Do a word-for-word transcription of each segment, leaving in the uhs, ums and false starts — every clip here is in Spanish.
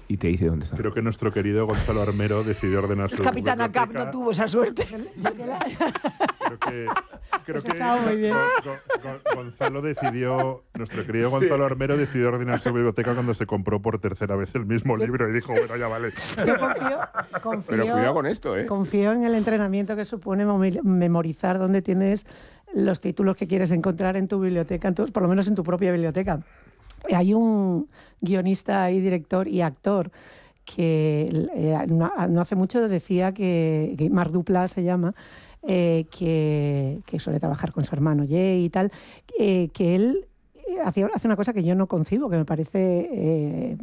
y te dice dónde está. Creo que nuestro querido Gonzalo Armero decidió ordenar su El Capitán biblioteca. Acap no tuvo esa suerte. Creo que, creo Eso que estaba muy bien. Go- Go- Go- Gonzalo decidió, nuestro querido Sí. Gonzalo Armero decidió ordenar su biblioteca cuando se compró por tercera vez el mismo libro y dijo, bueno, ya vale. Yo confío, confío, Pero cuidado con esto, ¿eh? confío en el entrenamiento que supone momi- memorizar dónde tienes los títulos que quieres encontrar en tu biblioteca, en tu- por lo menos en tu propia biblioteca. Hay un guionista y director y actor que eh, no, no hace mucho decía que, que Marc Duplass se llama, eh, que, que suele trabajar con su hermano Jay y tal, eh, que él hace, hace una cosa que yo no concibo, que me parece eh,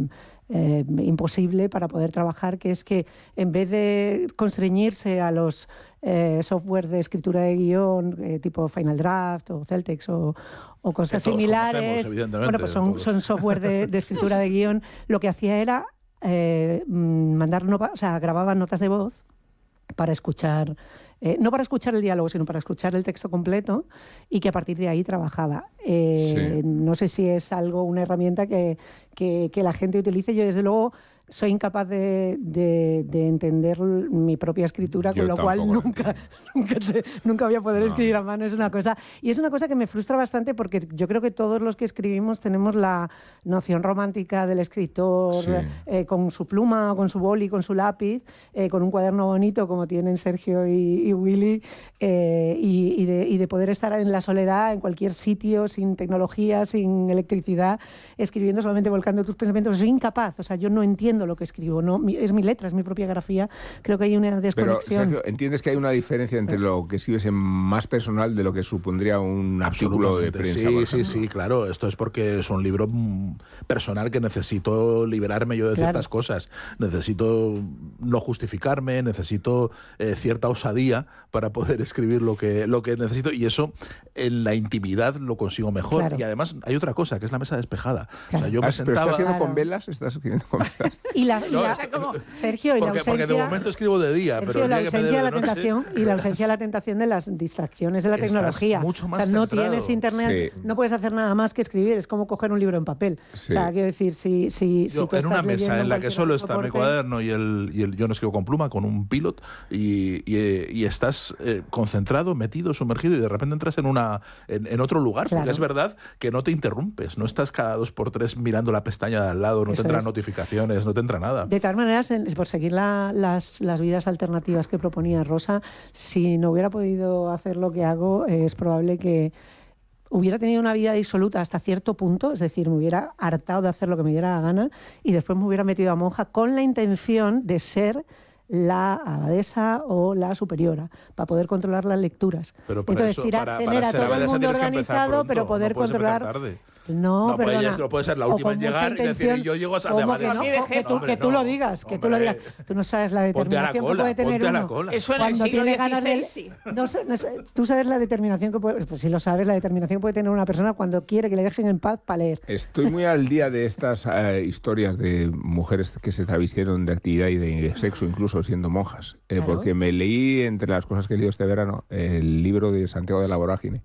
eh, imposible para poder trabajar, que es que en vez de constreñirse a los eh, software de escritura de guión, eh, tipo Final Draft o Celtex o, o cosas Que todos similares, conocemos, evidentemente, bueno, pues son, todos. son software de, de escritura de guión, lo que hacía era eh, mandar, no, o sea, grababa notas de voz para escuchar, eh, no para escuchar el diálogo, sino para escuchar el texto completo y que a partir de ahí trabajaba. Eh, Sí. No sé si es algo, una herramienta que, que, que la gente utilice. Yo, desde luego, soy incapaz de, de, de entender mi propia escritura, Yo con lo cual tampoco. nunca, nunca, sé- nunca voy a poder No. escribir a mano. Es una cosa, y es una cosa que me frustra bastante porque yo creo que todos los que escribimos tenemos la noción romántica del escritor Sí. eh, con su pluma, o con su boli, con su lápiz, eh, con un cuaderno bonito como tienen Sergio y, y Willy, eh, y, y de, y de poder estar en la soledad, en cualquier sitio, sin tecnología, sin electricidad, escribiendo solamente volcando tus pensamientos. Soy incapaz, o sea, yo no entiendo lo que escribo, no, mi- es mi letra, es mi propia grafía. Creo que hay una Pero, desconexión. Sergio, ¿entiendes que hay una diferencia entre lo que escribes en más personal de lo que supondría un artículo de Absolutamente. prensa? Sí, por sí, ejemplo? sí, claro. Esto es porque es un libro mm, personal que necesito liberarme yo de Claro. ciertas cosas. Necesito no justificarme, necesito eh, cierta osadía para poder escribir lo que, lo que necesito, y eso en la intimidad lo consigo mejor. Claro. Y además hay otra cosa, que es la mesa despejada. Claro. O sea, yo me Ah, ¿Pero estás sentaba... escribiendo Claro. con velas? ¿Estás escribiendo con velas? Y la, y No, la- es- Sergio, y la Porque, ausencia... porque de momento escribo de día, Sergio, pero el la día que me ausencia dé de de la noche... tentación y la ausencia de la tentación de las distracciones de la Estás tecnología. mucho más o sea, no centrado. tienes internet, Sí. no puedes hacer nada más que escribir. Es como coger un libro en papel. Sí. O sea, quiero decir, si, si, si Yo, tú en estás una mesa leyendo en la que cualquier solo está mi soporte- cuaderno y el, y el yo no escribo con pluma, con un pilot, y, y, y estás eh, concentrado, metido, sumergido, y de repente entras en una en, en otro lugar, Claro. porque es verdad que no te interrumpes, no estás cada dos por tres mirando la pestaña de al lado, no Eso te entran es. notificaciones, no te entra nada. De todas maneras, en- por seguir la- las, las vidas alternativas que proponía Rosa, si no hubiera podido hacer lo que hago, eh, es probable que hubiera tenido una vida disoluta hasta cierto punto, es decir, me hubiera hartado de hacer lo que me diera la gana y después me hubiera metido a monja con la intención de ser la abadesa o la superiora, para poder controlar las lecturas. Pero para Entonces, eso, tirar- para, tener para a ser todo el abadesa mundo tienes que empezar organizado, pronto, pero poder no puedes empezar controlar... tarde. No, No, perdona. puedes- no puedes ser la O última con en mucha llegar y decir, intención. yo llego a de ¿Cómo que abadesa? no? Así de O que jefe. tú, Hombre, que tú no. lo digas, que tú lo Hombre. digas. Tú no sabes la Ponte a la determinación que cola, puede tener ponte a la uno. cola. Eso en el Cuando siglo tiene ganas de... dieciséis, sí. No sé, no sé, tú sabes la determinación que puede... Pues si lo sabes, la determinación que puede tener una persona cuando quiere que le dejen en paz para leer. Estoy muy al día de estas eh, historias de mujeres que se travistieron de actividad y de sexo, incluso siendo monjas. Eh, Claro. Porque me leí, entre las cosas que he leído este verano, el libro de Santiago de la Vorágine,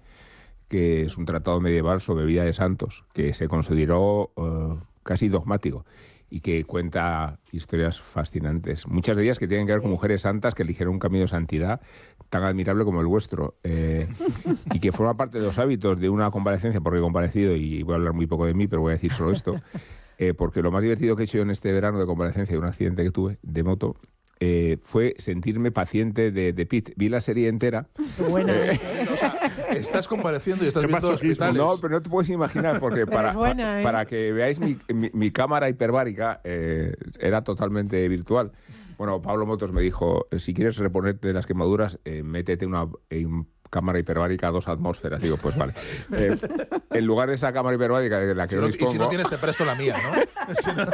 que es un tratado medieval sobre vida de santos, que se consideró eh, casi dogmático y que cuenta historias fascinantes. Muchas de ellas que tienen que ver con mujeres santas que eligieron un camino de santidad tan admirable como el vuestro, eh, y que forma parte de los hábitos de una comparecencia, porque he comparecido, y voy a hablar muy poco de mí, pero voy a decir solo esto, eh, porque lo más divertido que he hecho yo en este verano de comparecencia de un accidente que tuve de moto, eh, fue sentirme paciente de, de Pitt. Vi la serie entera. Qué buena es. O sea, estás compareciendo y estás Qué viendo masoquismo. hospitales. No, pero no te puedes imaginar, porque Pero para, es buena, ¿eh? para que veáis mi, mi- mi cámara hiperbárica, eh, era totalmente virtual. Bueno, Pablo Motos me dijo, si quieres reponerte de las quemaduras, eh, métete una en cámara hiperbárica a dos atmósferas. Digo, pues vale. Eh, en lugar de esa cámara hiperbárica de la que Si no no- y dispongo, si no tienes, te presto la mía, ¿no? Si no-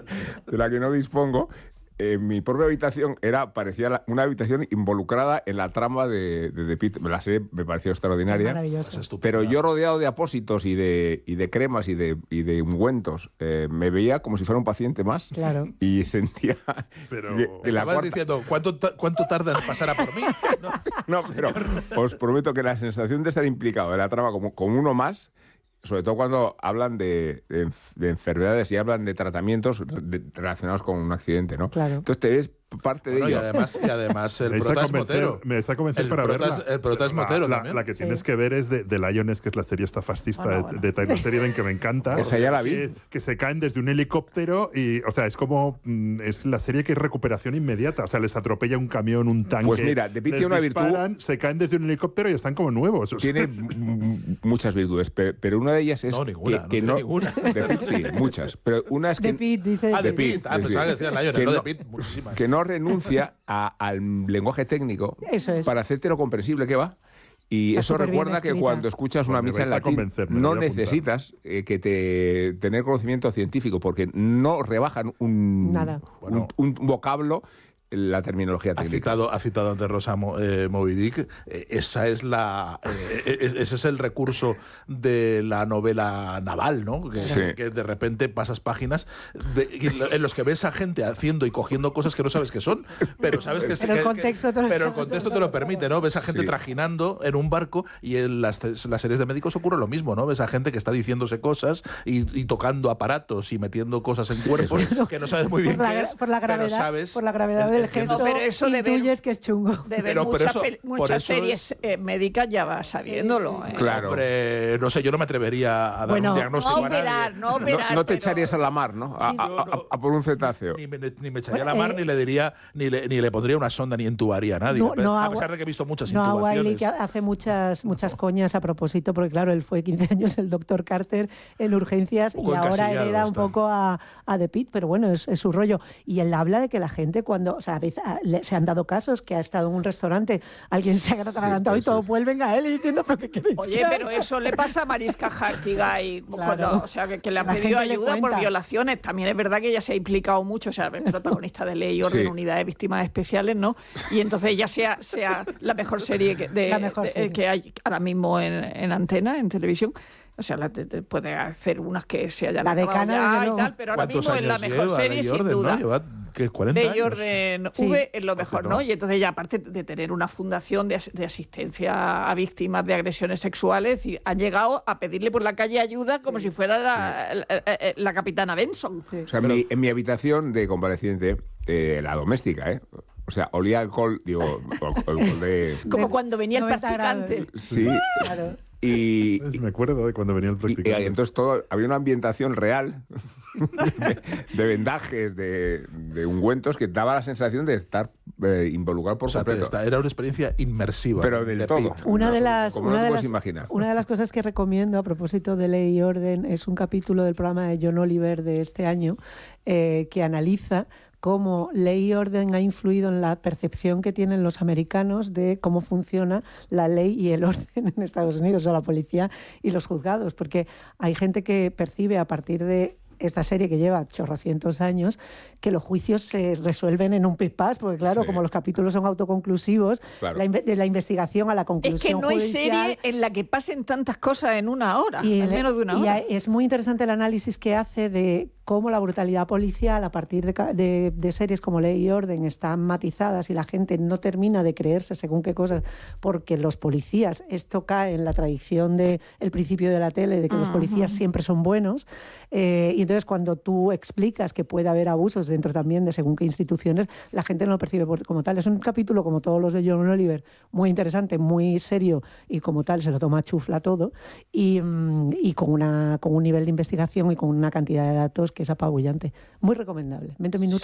de la que no dispongo, eh, mi propia habitación era parecía la- una habitación involucrada en la trama de, de, de Pitt. La serie me pareció extraordinaria. Maravilloso. Es estupendo. Pero yo rodeado de apósitos y de, y de cremas y de, y de ungüentos, eh, me veía como si fuera un paciente más. Claro. Y sentía Pero que- que la Estabas cuarta- diciendo, ¿cuánto, ta- ¿cuánto tarda en pasar a por mí? No. No, pero os prometo que la sensación de estar implicado en la trama como, como uno más, sobre todo cuando hablan de, de, de enfermedades y hablan de tratamientos de, relacionados con un accidente, ¿no? Claro. Entonces te ves parte de Bueno, ello. Y además, y además el me prota es convencer- Motero. Me está convenciendo El para prota verla. es- el prota es La- Motero la, también. la que tienes Sí. que ver es de, de Lioness, que es la serie esta fascista Bueno, de, bueno. de Taylor Sheridan, que me encanta. Esa ya la vi. Que, que se caen desde un helicóptero y, o sea, es como, mm, es la serie que es recuperación inmediata. O sea, les atropella un camión, un tanque. Pues mira, The Pitt les tiene una virtud- disparan, se caen desde un helicóptero y están como nuevos. O sea, Tiene m- muchas virtudes, pe- pero una de ellas es No, ninguna, que, no que tiene ninguna. The Pitt sí, muchas, pero una es que, De Pitt, dice. Ah, de De Pitt, Pitt. Ah, sí, pensaba sí. que decían Lionel, Que no de no- Pitt, muchísimas. que no renuncia a- al lenguaje técnico Eso es. para hacértelo comprensible que va. Y Está eso superbién recuerda que escrita. cuando escuchas una Pues me misa en vais a latín convencer, me lo no voy a apuntar. necesitas eh, que te tener conocimiento científico porque no rebajan un, Nada. un, un vocablo la terminología Ha técnica. citado, ha citado antes Rosa Mo- eh, Moby Dick. Eh, esa es la, eh, es- ese es el recurso de la novela naval, ¿no? Que, Sí. que de repente pasas páginas de- en los que ves a gente haciendo y cogiendo cosas que no sabes qué son, pero sabes que Pero el que- contexto te lo pero el sabe. contexto te lo permite, ¿no? Ves a gente Sí. trajinando en un barco y en las, las series de médicos ocurre lo mismo, ¿no? Ves a gente que está diciéndose cosas y, y tocando aparatos y metiendo cosas en cuerpos que no sabes muy bien Por la, qué gra- es, por la pero gravedad, sabes por la gravedad el- del el que- gesto, No, pero eso de ver- intuyes que es chungo. De ver Pero por muchas, eso- pel- por muchas eso series eh, médicas ya vas sabiéndolo. sí, sí. ¿eh? Claro. Hombre, no sé, yo no me atrevería a dar Bueno, un diagnóstico No a nadie. operar, no No, operar. no te pero- echarías a la mar, ¿no? A, a- a- a por un cetáceo. Ni me, ni me echaría Bueno, a la mar, eh, ni le diría, ni le, ni le pondría una sonda, ni intubaría a nadie. No, a pe- no a a pesar Wa- de que he visto muchas No, a intubaciones. Wiley, que hace muchas, muchas coñas a propósito, porque claro, él fue quince años el doctor Carter en urgencias Un y poco ahora encasillado hereda un está. poco a, a The Pitt, pero bueno, es, es su rollo. Y él habla de que la gente cuando, o sea, a veces, a- le- se han dado casos que ha estado en un restaurante, alguien se ha atragantado y eso todos es. vuelven a él y diciendo, ¿pero qué queréis Oye, que haga?". pero eso le pasa a Mariska Hargitay, Claro. o sea, que, que le han La pedido gente le ayuda por cuenta. violaciones. También es verdad que ella se ha implicado mucho, o sea, es protagonista de Ley y Orden, Sí. Unidad de Víctimas Especiales, ¿no? Y entonces ella sea, sea la mejor serie que, de- La mejor de- serie. que hay ahora mismo en, en antena, en televisión. O sea, la, te- te puede hacer unas que se hayan La acabado decana, ya desde y luego. tal, pero ahora ¿Cuántos mismo es la años mejor lleva serie, Ley y sin Orden, duda. ¿no? Lleva, ¿qué, cuarenta Ley y años? Orden Sí. V es lo mejor, no. ¿no? Y entonces ya aparte de tener una fundación de, as- de asistencia a víctimas de agresiones sexuales, y han llegado a pedirle por la calle ayuda como si fuera la, la- la- la capitana Benson. Sí. O sea, en mi- en mi habitación de convaleciente, eh, la doméstica, ¿eh? O sea, olía alcohol, digo, alcohol de... Como De cuando venía el noventa practicante. grados. Sí, Claro. y, me acuerdo de cuando venía el y- y practicante. entonces todo, había una ambientación real de, de vendajes, de, de ungüentos que daba la sensación de estar eh, involucrado por O sea, te- completo. esta- era una experiencia inmersiva. Pero del de todo. Pitt. Una de las, Como no una te de puedes las, imaginar. una de las cosas que recomiendo a propósito de Ley y Orden es un capítulo del programa de John Oliver de este año eh, que analiza cómo Ley y Orden ha influido en la percepción que tienen los americanos de cómo funciona la ley y el orden en Estados Unidos, o sea, la policía y los juzgados, porque hay gente que percibe a partir de esta serie que lleva chorrocientos años, que los juicios se resuelven en un pis-pas, porque claro, Sí. como los capítulos son autoconclusivos, Claro. la inve- de la investigación a la Es conclusión que no hay judicial, serie en la que pasen tantas cosas en una hora, y, en le- menos de una y hora. hay- es muy interesante el análisis que hace de cómo la brutalidad policial a partir de, ca- de- de series como Ley y Orden están matizadas y la gente no termina de creerse según qué cosas, porque los policías, esto cae en la tradición del principio de la tele, de que los policías siempre son buenos, eh, y entonces cuando tú explicas que puede haber abusos dentro también de según qué instituciones, la gente no lo percibe por- como tal. Es un capítulo, como todos los de John Oliver, muy interesante, muy serio, y como tal se lo toma a chufla todo, y, mm, y con, una, con un nivel de investigación y con una cantidad de datos que es apabullante. Muy recomendable. veinte minutos.